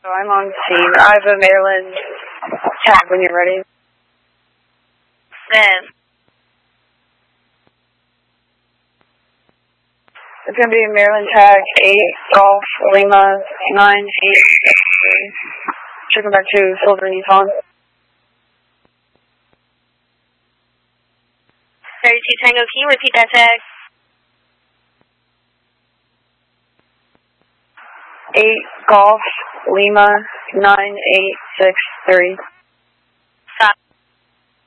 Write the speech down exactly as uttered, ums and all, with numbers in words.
I'm on scene. I have a Maryland tag when you're ready. Then. It's going to be a Maryland tag, eight, Golf, Lima, nine, eight, six, three. Checking back to Silver Yukon. thirty-two Tango, can you repeat that tag? eight, Golf, Lima, nine, eight, six, three.